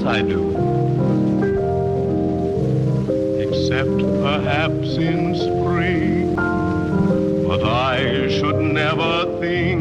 I do. Except perhaps in spring, but I should never think